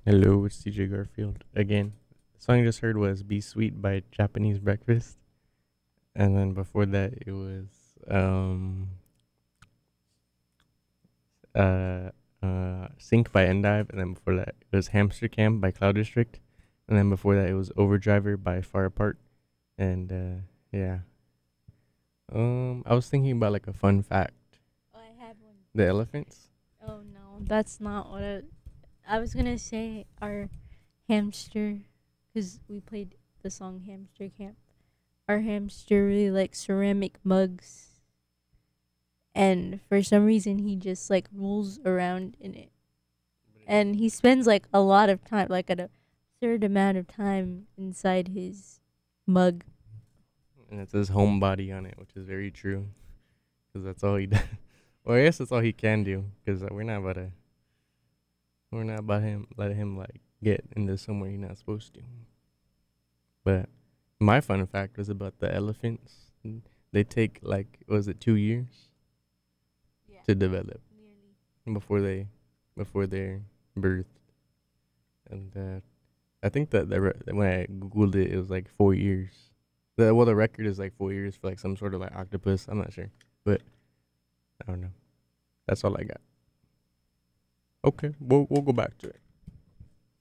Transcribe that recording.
Hello, it's TJ Garfield again. The song you just heard was "Be Sweet" by Japanese Breakfast, and then before that it was uh "Sync" by Endive, and then before that it was "Hamster Camp" by Cloud District, and then before that it was "Overdriver" by Far Apart, and yeah. I was thinking about like a fun fact. Oh, I had one. The elephants. Oh no, that's not what I was gonna say. Our hamster, because we played the song Hamster Camp. Our hamster really likes ceramic mugs, and for some reason he just like rolls around in it, and he spends like a lot of time, like an absurd amount of time inside his mug. And it says "homebody" on it, which is very true because that's all he does. Well, I guess that's all he can do because we're not about him letting him like get into somewhere he's not supposed to. But my fun fact was about the elephants. They take like was it 2 years Yeah, to develop nearly. before they before they're birthed, and I think that when I googled it, it was like 4 years. The record is like 4 years for like some sort of like octopus. I'm not sure, but I don't know. That's all I got. Okay, we'll go back to it.